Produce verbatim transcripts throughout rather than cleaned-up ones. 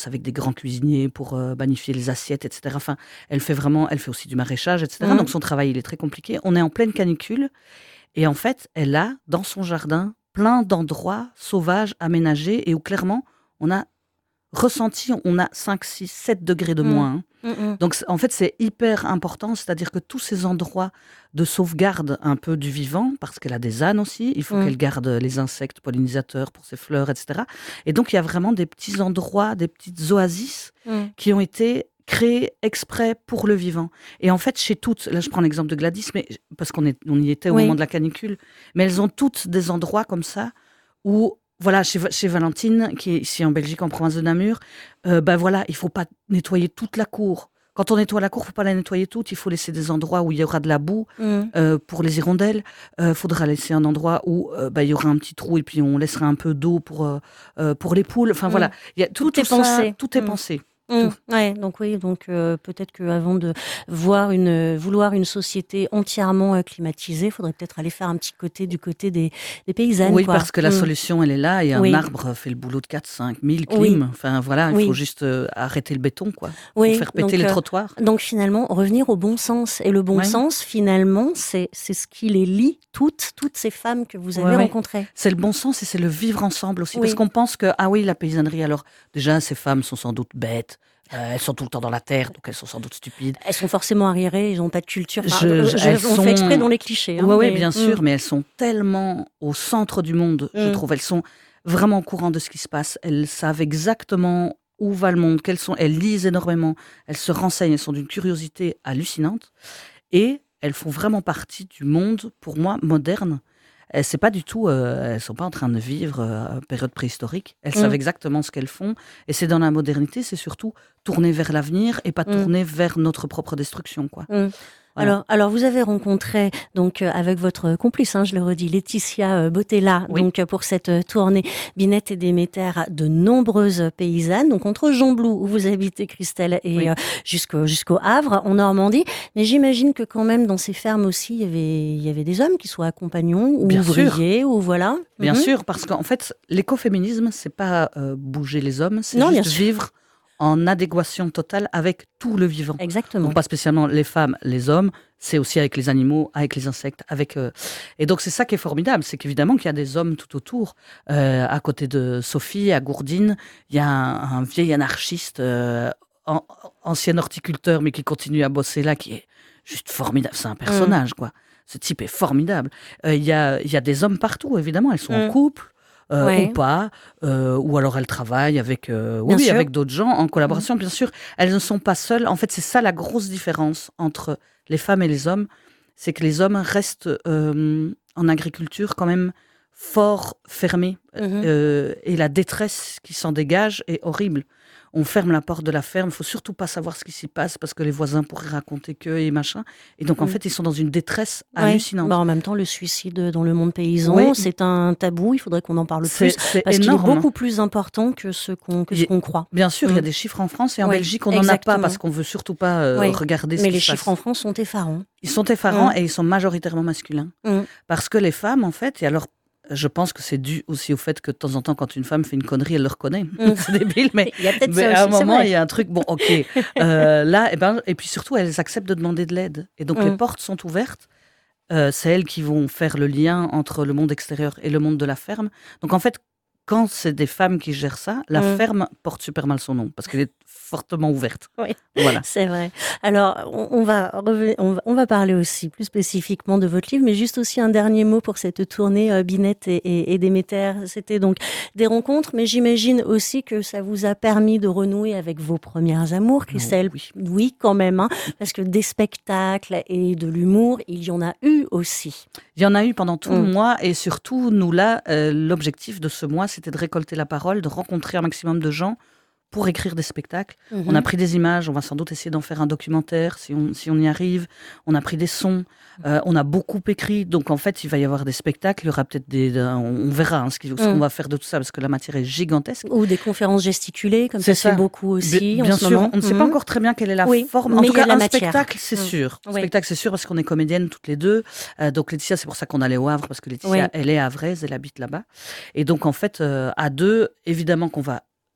avec des grands cuisiniers pour euh, magnifier les assiettes, et cetera. Enfin, elle fait vraiment, elle fait aussi du maraîchage, et cetera. Mhm. Donc son travail, il est très compliqué. On est en pleine canicule et en fait, elle a dans son jardin plein d'endroits sauvages, aménagés et où clairement, on a ressenti, on a cinq, six, sept degrés de Mhm. moins. hein. Mhm. Donc en fait, c'est hyper important, c'est-à-dire que tous ces endroits de sauvegarde un peu du vivant, parce qu'elle a des ânes aussi, il faut Mhm. qu'elle garde les insectes pollinisateurs pour ses fleurs, et cetera. Et donc il y a vraiment des petits endroits, des petites oasis Mhm. qui ont été créés exprès pour le vivant. Et en fait, chez toutes, là je prends l'exemple de Gladys, mais parce qu'on est, on y était au Oui. moment de la canicule, mais elles ont toutes des endroits comme ça où, voilà, chez, chez Valentine, qui est ici en Belgique, en province de Namur, euh, ben voilà, il faut pas nettoyer toute la cour. Quand on nettoie la cour, il faut pas la nettoyer toute. Il faut laisser des endroits où il y aura de la boue Mhm. euh, pour les hirondelles. Il euh, faudra laisser un endroit où euh, bah, il y aura un petit trou et puis on laissera un peu d'eau pour, euh, euh, pour les poules. Enfin Mhm. voilà, il y a tout, Tout tout est ça, pensé. tout est Mhm. pensé. Mmh, Tout. ouais, donc oui, donc euh, peut-être qu'avant de voir une, vouloir une société entièrement euh, climatisée, il faudrait peut-être aller faire un petit côté du côté des, des paysannes, Oui, quoi. parce que la Mmh. solution, elle est là. Et un Oui. arbre fait le boulot de quatre, cinq mille Oui. clims. Enfin voilà, il Oui. faut juste euh, arrêter le béton, quoi. Oui, Pour faire péter donc, les euh, trottoirs. donc finalement, revenir au bon sens. Et le bon Ouais. sens, finalement, c'est, c'est ce qui les lie toutes, toutes ces femmes que vous avez Ouais, ouais. rencontrées. C'est le bon sens et c'est le vivre ensemble aussi. Oui. Parce qu'on pense que, ah oui, la paysannerie, alors déjà, ces femmes sont sans doute bêtes. Euh, elles sont tout le temps dans la terre, donc elles sont sans doute stupides. Elles sont forcément arriérées, ils n'ont pas de culture. Enfin, Je- je- je- elles on sont- fait exprès dans les clichés. Hein, Oui, oui, mais- bien sûr, Mmh. mais elles sont tellement au centre du monde, je Mm. trouve. Elles sont vraiment au courant de ce qui se passe. Elles savent exactement où va le monde, quelles sont. Elles lisent énormément, elles se renseignent, elles sont d'une curiosité hallucinante. Et elles font vraiment partie du monde, pour moi, moderne. Elles, c'est pas du tout, euh, elles sont pas en train de vivre euh, période préhistorique. Elles Mm. savent exactement ce qu'elles font. Et c'est dans la modernité, c'est surtout tourner vers l'avenir et pas Mm. tourner vers notre propre destruction, quoi. Mm. Voilà. Alors, alors, vous avez rencontré, donc, euh, avec votre complice, hein, je le redis, Laetitia euh, Bottella, Oui. donc, euh, pour cette euh, tournée Binette et Déméter, de nombreuses paysannes, donc, entre Jonblou, où vous habitez, Christelle, et Oui. euh, jusqu'au, jusqu'au Havre, en Normandie. Mais j'imagine que quand même, dans ces fermes aussi, il y avait, il y avait des hommes qui soient compagnons, ou Bien sûr. ouvriers, ou voilà. Bien Mhm. sûr, parce qu'en fait, l'écoféminisme, c'est pas euh, bouger les hommes, c'est Non, bien juste sûr. vivre en adéquation totale avec tout le vivant. Exactement. Donc pas spécialement les femmes, les hommes, c'est aussi avec les animaux, avec les insectes, avec euh... et donc c'est ça qui est formidable, c'est qu'évidemment qu'il y a des hommes tout autour. Euh, à côté de Sophie, à Gourdine, il y a un, un vieil anarchiste, euh, an- ancien horticulteur, mais qui continue à bosser là, qui est juste formidable. C'est un personnage, quoi. Ce type est formidable. Euh, Il y a, il y a des hommes partout, évidemment. Elles sont en Mm. couple. Euh, Ouais. ou pas, euh, ou alors elles travaillent avec, euh, Bien oui, sûr. avec d'autres gens en collaboration, bien sûr. Elles ne sont pas seules. En fait, c'est ça la grosse différence entre les femmes et les hommes, c'est que les hommes restent euh, en agriculture quand même fort fermés, Mhm. euh, et la détresse qui s'en dégage est horrible. On ferme la porte de la ferme, il faut surtout pas savoir ce qui s'y passe parce que les voisins pourraient raconter que et machin. Et donc en Mm. fait, ils sont dans une détresse Ouais. hallucinante. Bah, en même temps, le suicide dans le monde paysan, Oui. c'est un tabou. Il faudrait qu'on en parle C'est plus c'est parce qu'il est énorme. beaucoup plus important que ce qu'on que ce Il- qu'on croit. Bien sûr, il y a Mm. des chiffres en France et en Ouais, Belgique, on n'en a exactement. pas parce qu'on veut surtout pas euh, Ouais, regarder ce Mais qui les se chiffres passe. en France sont effarants. Ils sont effarants Mm. et ils sont majoritairement masculins. Mm. Parce que les femmes, en fait, et alors, je pense que c'est dû aussi au fait que de temps en temps, quand une femme fait une connerie, elle le reconnaît. Mm. C'est débile, mais, Il y a peut-être mais ça à un aussi, c'est moment, vrai. il y a un truc, bon, ok. Euh, là, et, ben, et puis surtout, elles acceptent de demander de l'aide. Et donc, Mm. les portes sont ouvertes. Euh, c'est elles qui vont faire le lien entre le monde extérieur et le monde de la ferme. Donc, en fait, quand c'est des femmes qui gèrent ça, la Mm. ferme porte super mal son nom parce qu'elle est fortement ouverte. Oui. Voilà. C'est vrai. Alors, on, on va reven- on va on va parler aussi plus spécifiquement de votre livre, mais juste aussi un dernier mot pour cette tournée euh, Binette et, et, et Déméter. C'était donc des rencontres, mais j'imagine aussi que ça vous a permis de renouer avec vos premières amours, Christelle. oui. Oui, quand même, hein, parce que des spectacles et de l'humour, il y en a eu aussi. Il y en a eu pendant tout Mm. le mois et surtout, nous là, euh, l'objectif de ce mois, c'était de récolter la parole, de rencontrer un maximum de gens pour écrire des spectacles. Mhm. On a pris des images, on va sans doute essayer d'en faire un documentaire si on, si on y arrive. On a pris des sons, euh, on a beaucoup écrit. Donc en fait, il va y avoir des spectacles, il y aura peut-être des... des- on, on verra hein, ce qui- ce qu'on Mm. va faire de tout ça parce que la matière est gigantesque. Ou des conférences gesticulées, comme C'est ça se fait ça. beaucoup aussi Bi- en Bien ce sûr, moment. on ne sait Mhm. pas encore très bien quelle est la Oui, forme. En mais tout il y a cas, la un matière. spectacle, c'est Mm. sûr. Oui. Spectacle, c'est sûr parce qu'on est comédiennes toutes les deux. Euh, donc Laetitia, c'est pour ça qu'on allait au Havre parce que Laetitia, Oui. elle est havraise, elle habite là-bas. Et donc en fait, euh, à deux, évidemment qu'on va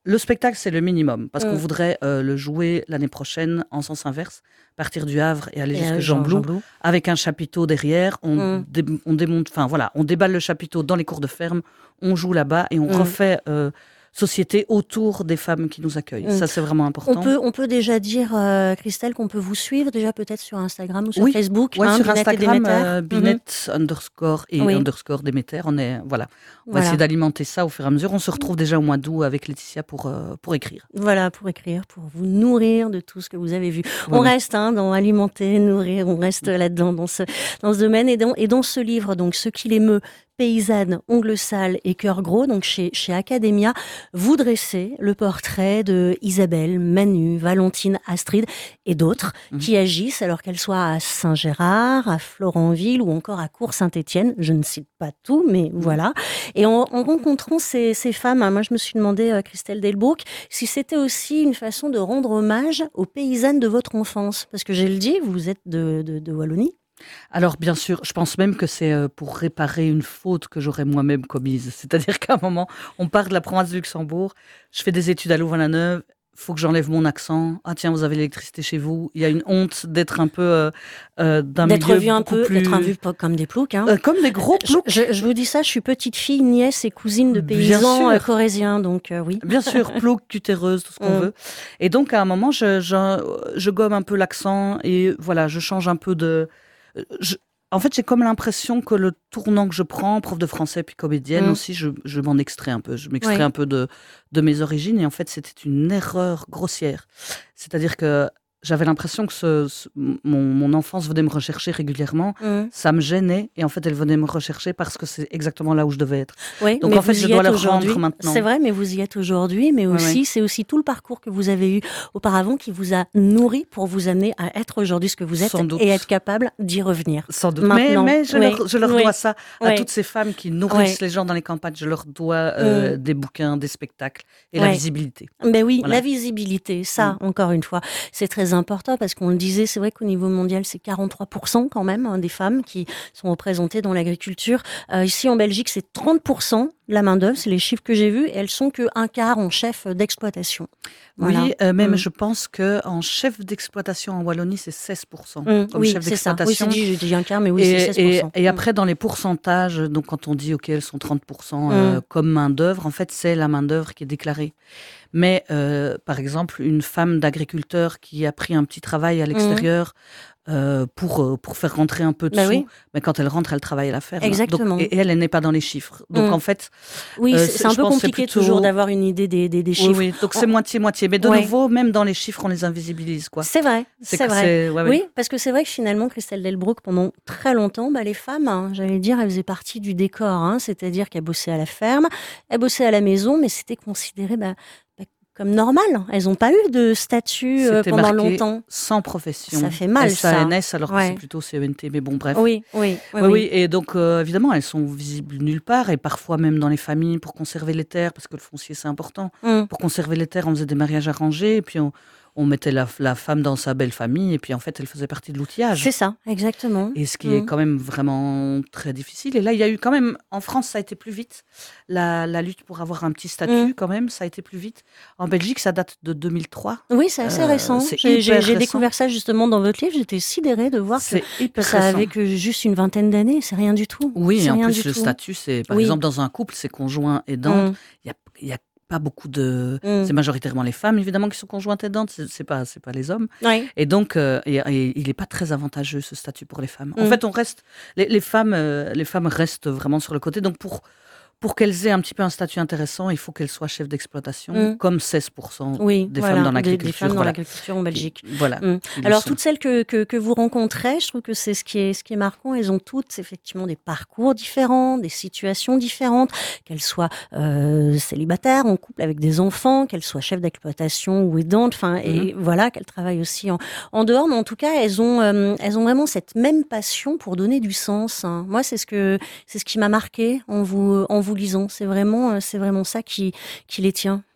Le spectacle, c'est le minimum, parce Mm. qu'on voudrait euh, le jouer l'année prochaine en sens inverse, partir du Havre et aller Et, jusqu'à euh, Jean-Blou, Jean-Blou. avec un chapiteau derrière. On, Mm. dé- on démonte, enfin voilà, on déballe le chapiteau dans les cours de ferme, on joue là-bas et on Mm. refait euh, société autour des femmes qui nous accueillent. Mm. Ça, c'est vraiment On important. peut, on peut déjà dire, euh, Christelle, qu'on peut vous suivre déjà peut-être sur Instagram ou sur Oui. Facebook. Ouais, hein, sur Binette et Instagram, Déméter. euh, Mhm. Binette underscore et Oui. underscore Déméter. On est, voilà. On va Voilà. essayer d'alimenter ça au fur et à mesure. On se retrouve déjà au mois d'août avec Laetitia pour, euh, pour écrire. Voilà, pour écrire, pour vous nourrir de tout ce que vous avez vu. Ouais, on ouais. reste hein, dans alimenter, nourrir, on reste là-dedans, dans ce, dans ce domaine. Et dans, et dans ce livre, donc, Ce qui l'émeut, paysanne, ongles sales et cœur gros, donc chez, chez Academia, vous dressez le portrait de Isabelle, Manu, Valentine, Astrid et d'autres Mhm. qui agissent alors qu'elles soient à Saint-Gérard, à Florentville ou encore à Cours-Saint-Étienne. Je ne cite pas tout, mais voilà. Et en, en rencontrant ces, ces femmes, hein, moi je me suis demandé, euh, Christelle Delbrouck, si c'était aussi une façon de rendre hommage aux paysannes de votre enfance. Parce que j'ai le dit, vous êtes de, de, de Wallonie. Alors, bien sûr, je pense même que c'est euh, pour réparer une faute que j'aurais moi-même commise. C'est-à-dire qu'à un moment, on part de la province de Luxembourg, je fais des études à Louvain-la-Neuve, faut que j'enlève mon accent. Ah tiens, vous avez l'électricité chez vous. Il y a une honte d'être un peu euh, euh, d'un D'être milieu vu un beaucoup peu, plus... d'être vu pas comme des ploucs. Hein. Euh, comme des gros Je, ploucs. je- je vous dis ça, je suis petite fille, nièce et cousine de Bien paysans sûr. euh, corésiens, donc euh, oui. Bien sûr, plouc, cutéreuse, tout ce qu'on Mm. veut. Et donc, à un moment, je, je, je gomme un peu l'accent et voilà, je change un peu de... je- En fait, j'ai comme l'impression que le tournant que je prends, prof de français puis comédienne Mm. aussi, je, je m'en extrais un peu. Je m'extrais Ouais. un peu de, de mes origines et en fait, c'était une erreur grossière. C'est-à-dire que j'avais l'impression que ce, ce- mon, mon enfance venait me rechercher régulièrement. Mm. Ça me gênait et en fait, elle venait me rechercher parce que c'est exactement là où je devais être. Oui, Donc, mais en fait, vous je y dois êtes le aujourd'hui. rendre maintenant. C'est vrai, mais vous y êtes aujourd'hui, mais Ouais, aussi, ouais. c'est aussi tout le parcours que vous avez eu auparavant qui vous a nourri pour vous amener à être aujourd'hui ce que vous êtes Sans doute. et être capable d'y revenir. Sans doute. Mais, Maintenant. mais je, Oui. leur, je leur Oui. dois ça à Oui. toutes ces femmes qui nourrissent Oui. les gens dans les campagnes. Je leur dois euh, Mm. des bouquins, des spectacles et la Ouais. visibilité. Ben oui, Voilà. la visibilité, ça, encore une fois, c'est très important parce qu'on le disait, c'est vrai qu'au niveau mondial, c'est quarante-trois pour cent quand même hein, des femmes qui sont représentées dans l'agriculture. Euh, ici en Belgique, c'est trente pour cent de la main-d'œuvre, c'est les chiffres que j'ai vus, et elles sont que un quart en chef d'exploitation. Voilà. Oui, euh, même Mm. je pense qu'en chef d'exploitation en Wallonie, c'est seize pour cent Mm, comme oui, chef c'est ça. Oui, d'exploitation. c'est dit, j'ai dit un quart, mais oui, et, c'est seize pour cent. et, et Mm. après, dans les pourcentages, donc quand on dit OK, elles sont trente pour cent Mm. euh, comme main-d'œuvre, en fait, c'est la main-d'œuvre qui est déclarée. Mais euh, par exemple, une femme d'agriculteur qui a pris un petit travail à l'extérieur euh, pour, euh, pour faire rentrer un peu de Bah sous, oui. mais quand elle rentre, elle travaille à la ferme. Exactement. Donc, et, et elle, elle n'est pas dans les chiffres. Donc Mm. en fait, Oui, euh, c'est c'est- c'est un je peu pense que c'est compliqué plutôt- toujours d'avoir une idée des, des, des oui, chiffres. oui. Donc c'est On- moitié-moitié. Mais de Ouais. nouveau, même dans les chiffres, on les invisibilise. Quoi. C'est vrai, c'est que vrai. c'est- ouais, ouais. Oui, parce que c'est vrai que finalement, Christelle Delbrouck, pendant très longtemps, bah, les femmes, hein, j'allais dire, elles faisaient partie du décor. Hein, c'est-à-dire qu'elles bossaient à la ferme, elles bossaient à la maison, mais c'était considéré bah, bah, comme normal. Elles n'ont pas eu de statut euh, C'était pendant marqué longtemps. sans profession. Ça fait mal, S A N S, alors que Ouais. c'est plutôt C E N T. Mais bon, bref. Oui, oui, oui. Oui, oui, et donc euh, évidemment, elles sont visibles nulle part, et parfois même dans les familles pour conserver les terres, parce que le foncier c'est important. Mm. Pour conserver les terres, on faisait des mariages arrangés, et puis on, on mettait la, la femme dans sa belle famille, et puis en fait, elle faisait partie de l'outillage. C'est ça, exactement. Et ce qui Mm. est quand même vraiment très difficile. Et là, il y a eu quand même, en France, ça a été plus vite. La, la lutte pour avoir un petit statut, Mm. quand même, ça a été plus vite. En Belgique, ça date de deux mille trois. Oui, c'est assez Euh, récent. c'est J'ai hyper j'ai- j'ai récent. découvert ça justement dans votre livre. J'étais sidérée de voir que C'est hyper ça récent. avait que juste une vingtaine d'années. C'est rien du tout. Oui, C'est et en rien plus, du le tout. statut, c'est, par Oui. exemple, dans un couple, c'est conjoint aidant. Mm. Il y a, il y a pas beaucoup de... Mm. C'est majoritairement les femmes, évidemment, qui sont conjointes aidantes. C'est, c'est pas, c'est pas les hommes. Ouais. Et donc, euh, et, et il n'est pas très avantageux, ce statut pour les femmes. En Mm. fait, on reste... Les, les femmes, euh, les femmes restent vraiment sur le côté. Donc, pour... Pour qu'elles aient un petit peu un statut intéressant, il faut qu'elles soient chefs d'exploitation, Mm. comme seize pour cent Oui, des voilà, femmes dans des- l'agriculture. Des femmes dans voilà. l'agriculture en Belgique. Voilà. Mm. qui le Alors, sont. toutes celles que, que, que vous rencontrez, je trouve que c'est ce qui est, ce qui est marquant. Elles ont toutes, effectivement, des parcours différents, des situations différentes, qu'elles soient euh, célibataires, en couple avec des enfants, qu'elles soient chefs d'exploitation ou aidantes, enfin, et voilà, qu'elles travaillent aussi en, en dehors. Mais en tout cas, elles ont, euh, elles ont vraiment cette même passion pour donner du sens. Hein. Moi, c'est ce que, c'est ce qui m'a marqué en vous, en vous lisant. C'est vraiment, euh, c'est vraiment ça qui, qui les tient.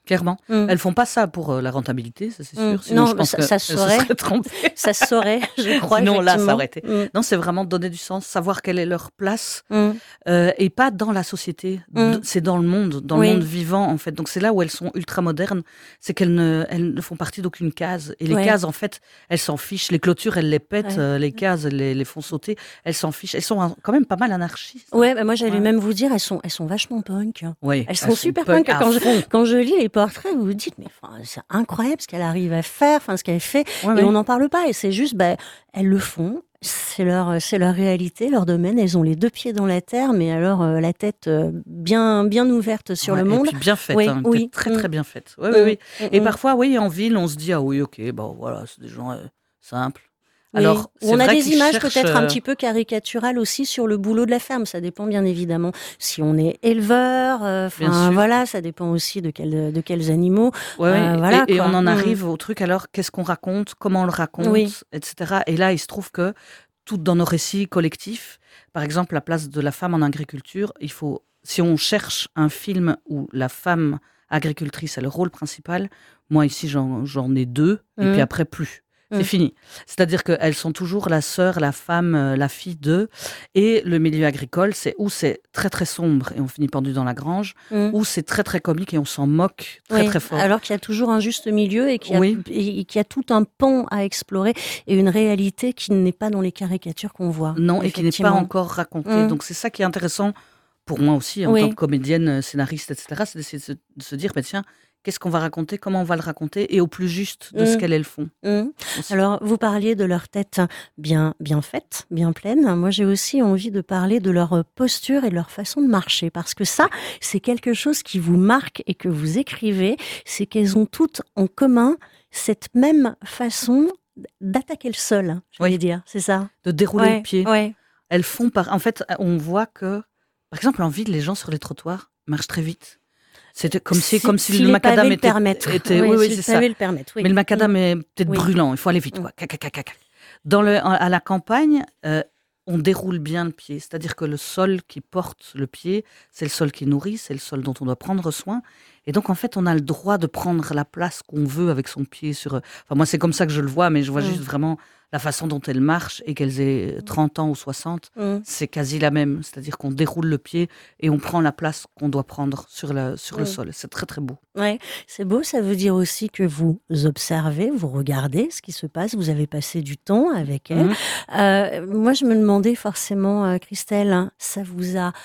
Clairement. Mm. Elles font pas ça pour euh, la rentabilité, ça c'est sûr. Mm. Sinon, Non, je pense ça, que ça elles se se saurait. seraient trompées. Ça se saurait, je crois. Sinon, là, ça effectivement. aurait été. Mm. Non, c'est vraiment donner du sens, savoir quelle est leur place, Mm. euh, et pas dans la société. Mm. D- C'est dans le monde, dans Oui. le monde vivant, en fait. Donc, c'est là où elles sont ultra modernes, c'est qu'elles ne, elles ne font partie d'aucune case. Et les Ouais. cases, en fait, elles s'en fichent. Les clôtures, elles les pètent, Ouais. euh, les cases, elles les, les font sauter. Elles s'en fichent. Elles sont un- quand même pas mal anarchistes. Ouais, bah moi j'allais Ouais. même vous dire, elles sont, elles sont vachement punk. Oui, Elles sont super punk. à Quand je, fond. quand je lis les portraits, vous vous dites, mais enfin, c'est incroyable ce qu'elle arrive à faire, enfin ce qu'elle fait, Ouais, et ouais. on n'en parle pas. Et c'est juste, bah, elles le font. C'est leur, c'est leur réalité, leur domaine. Elles ont les deux pieds dans la terre, mais alors euh, la tête euh, bien, bien ouverte sur Ouais, le monde. Et puis bien faite, Oui, hein, oui. très Mm. très bien faite. Oui, Mm. oui, oui. Mm, Et mm. parfois, oui, en ville, on se dit, ah oui, ok, bon voilà, c'est des gens euh, simples. Oui. Alors, Ou c'est on a vrai des qu'ils images cherchent, peut-être un euh, petit peu caricaturales aussi sur le boulot de la ferme. Ça dépend bien évidemment si on est éleveur. euh, Bien Enfin sûr. voilà, ça dépend aussi de, quel, de quels animaux. Ouais, ouais. Euh, voilà, et, et quoi. on en Mm. arrive au truc, alors, qu'est-ce qu'on raconte, comment on le raconte, Oui. et cetera. Et là, il se trouve que tout dans nos récits collectifs, par exemple, la place de la femme en agriculture, il faut, si on cherche un film où la femme agricultrice a le rôle principal, moi ici j'en, j'en ai deux, et Mm. puis après plus. C'est Mm. fini. C'est-à-dire qu'elles sont toujours la sœur, la femme, euh, la fille d'eux. Et le milieu agricole, c'est où c'est très très sombre et on finit pendu dans la grange, Mm. ou c'est très très comique et on s'en moque très Oui, très fort. alors qu'il y a toujours un juste milieu et qu'il y a, Oui. et qu'il y a tout un pan à explorer et une réalité qui n'est pas dans les caricatures qu'on voit. Non, et qui n'est pas effectivement. encore raconté. Mm. Donc c'est ça qui est intéressant pour moi aussi, en Oui. tant que comédienne, euh, scénariste, et cetera. C'est d'essayer de se, de se dire, bah, tiens, qu'est-ce qu'on va raconter, comment on va le raconter, et au plus juste de ce Mm. qu'elles elles font. Mm. aussi. Alors, vous parliez de leur tête bien, bien faite, bien pleine. Moi, j'ai aussi envie de parler de leur posture et de leur façon de marcher. Parce que ça, c'est quelque chose qui vous marque et que vous écrivez. C'est qu'elles ont toutes en commun cette même façon d'attaquer le sol, je vais Oui. dire. C'est ça? De dérouler Ouais, le pied. ouais. Elles font par. En fait, on voit que, par exemple, en ville, les gens sur les trottoirs marchent très vite. C'était comme si, comme si, le les macadam pavés le était. permettent. était- Oui, oui, oui, si c'est le ça. pavé le permettent, oui. Mais le macadam Mm. est peut-être Oui. brûlant, il faut aller vite. Mm. Quoi. Cac, cac, cac, cac. Dans le, à la campagne, euh, on déroule bien le pied. C'est-à-dire que le sol qui porte le pied, c'est le sol qui nourrit, c'est le sol dont on doit prendre soin. Et donc, en fait, on a le droit de prendre la place qu'on veut avec son pied sur. Enfin, moi, c'est comme ça que je le vois, mais je vois Mm. juste vraiment la façon dont elles marchent et qu'elles aient trente ans ou soixante. Mm. C'est quasi la même. C'est-à-dire qu'on déroule le pied et on prend la place qu'on doit prendre sur, la, sur le Mm. sol. C'est très, très beau. Ouais, c'est beau, ça veut dire aussi que vous observez, vous regardez ce qui se passe, vous avez passé du temps avec elle. Mhm. Euh, moi, je me demandais forcément, euh, Christelle, hein, ça vous a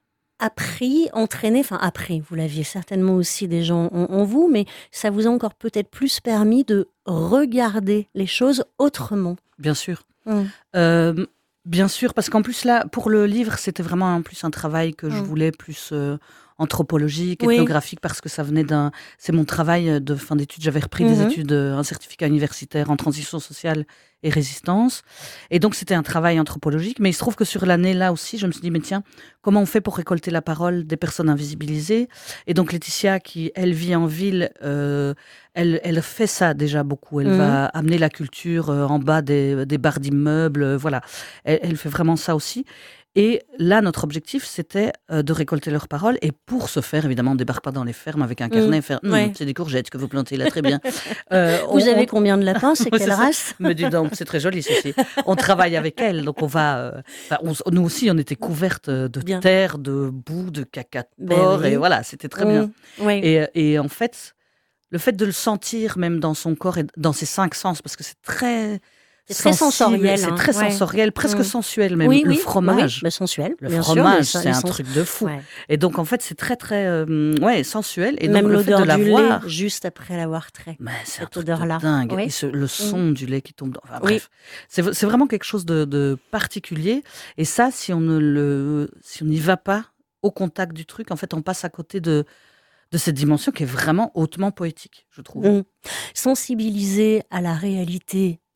appris, entraîné, enfin appris, vous l'aviez certainement aussi déjà en, en vous, mais ça vous a encore peut-être plus permis de regarder les choses autrement. Bien sûr. Mm. Euh, bien sûr, parce qu'en plus, là, pour le livre, c'était vraiment en plus un travail que je Mm. voulais plus euh, anthropologique, Oui. ethnographique, parce que ça venait d'un. C'est mon travail de fin d'études. J'avais repris des Mhm. études, euh, un certificat universitaire en transition sociale et résistance. Et donc, c'était un travail anthropologique. Mais il se trouve que sur l'année, là aussi, je me suis dit, mais tiens, comment on fait pour récolter la parole des personnes invisibilisées? Et donc, Laetitia, qui, elle, vit en ville, euh, elle, elle fait ça déjà beaucoup. Elle Mhm. va amener la culture euh, en bas des, des barres d'immeubles. euh, voilà. Elle, elle fait vraiment ça aussi. Et là, notre objectif, c'était euh, de récolter leurs paroles. Et pour ce faire, évidemment, on ne débarque pas dans les fermes avec un carnet et faire Hum, ouais. c'est des courgettes que vous plantez là, très bien. Euh, Vous on- avez on- combien de lapins? C'est C'est quelle ça. race? me dis donc, c'est très joli ceci. On travaille avec elle, donc on va. euh, enfin, on- nous aussi, on était couvertes de Bien. terre, de boue, de caca de Ben porc, oui. et voilà, c'était très bien. Mm. Oui. Et, et en fait, le fait de le sentir même dans son corps et dans ses cinq sens, parce que c'est très. C'est très sensible, sensoriel, C'est hein. très Ouais. sensoriel, presque Mm. sensuel même. Oui, le oui, fromage. oui, bah, sensuel, Le bien sûr, fromage, les- c'est les un sens- truc de fou. Ouais. Et donc, en fait, c'est très, très euh, ouais, sensuel. Et Même donc, le fait de l'odeur du l'avoir. lait juste après l'avoir trait. Mais c'est un cette truc de odeur-là. dingue. Oui. Et ce- le son du lait qui tombe dans. Enfin, Oui. bref, c'est c'est vraiment quelque chose de, de particulier. Et ça, si on ne le, si on n'y va pas au contact du truc, en fait, on passe à côté de, de cette dimension qui est vraiment hautement poétique, je trouve. Mm. Sensibiliser à la réalité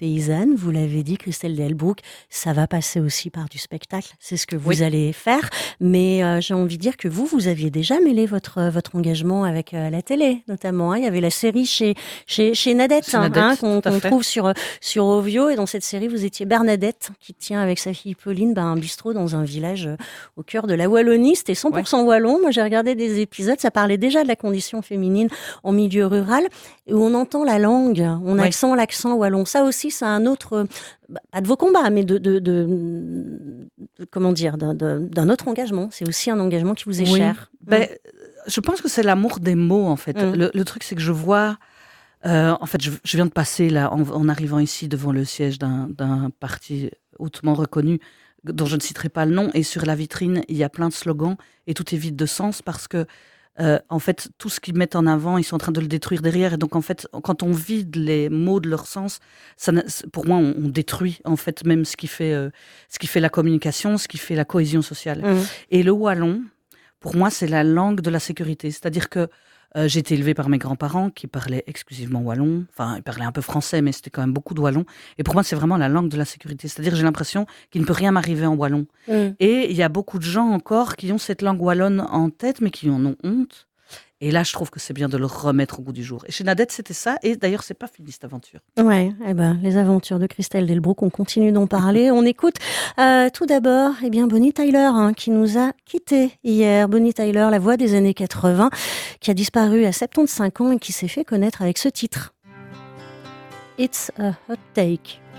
paysanne. Vous l'avez dit, Christelle Delbrück, ça va passer aussi par du spectacle. C'est ce que vous Oui. allez faire. Mais euh, j'ai envie de dire que vous, vous aviez déjà mêlé votre, votre engagement avec euh, la télé, notamment. Hein. Il y avait la série chez, chez, chez Nadette, Chez Nadette, hein, qu'on, tout à qu'on fait. trouve sur, sur Ovio. Et dans cette série, vous étiez Bernadette, qui tient avec sa fille Pauline ben, un bistrot dans un village euh, au cœur de la Wallonie. C'était cent pour cent ouais. wallon. Moi, j'ai regardé des épisodes. Ça parlait déjà de la condition féminine en milieu rural, où on entend la langue, on ouais. accent l'accent wallon. Ça aussi, c'est un autre, bah, pas de vos combats, mais de, de, de, de comment dire, d'un, d'un autre engagement. C'est aussi un engagement qui vous est oui. cher. Ben, mmh. Je pense que c'est l'amour des mots, en fait. Mmh. Le, le truc, c'est que je vois... Euh, en fait, je, je viens de passer, là, en, en arrivant ici, devant le siège d'un, d'un parti hautement reconnu, dont je ne citerai pas le nom, et sur la vitrine, il y a plein de slogans, et tout est vide de sens, parce que Euh, en fait, tout ce qu'ils mettent en avant, ils sont en train de le détruire derrière. Et donc, en fait, quand on vide les mots de leur sens, ça, pour moi, on, on détruit en fait même ce qui fait, euh, ce qui fait la communication, ce qui fait la cohésion sociale. Mmh. Et le wallon, pour moi, c'est la langue de la sécurité. C'est-à-dire que euh, j'ai été élevée par mes grands-parents qui parlaient exclusivement wallon. Enfin, ils parlaient un peu français, mais c'était quand même beaucoup de wallon. Et pour moi, c'est vraiment la langue de la sécurité. C'est-à-dire, j'ai l'impression qu'il ne peut rien m'arriver en wallon. Mmh. Et il y a beaucoup de gens encore qui ont cette langue wallonne en tête, mais qui en ont honte. Et là, je trouve que c'est bien de le remettre au goût du jour. Et chez Nadette, c'était ça. Et d'ailleurs, c'est pas fini, cette aventure. Ouais, eh ben, les aventures de Christelle Delbrück, on continue d'en parler. On écoute euh, tout d'abord eh bien, Bonnie Tyler, hein, qui nous a quittés hier. Bonnie Tyler, la voix des années quatre-vingts, qui a disparu à soixante-quinze ans et qui s'est fait connaître avec ce titre. It's a hot take.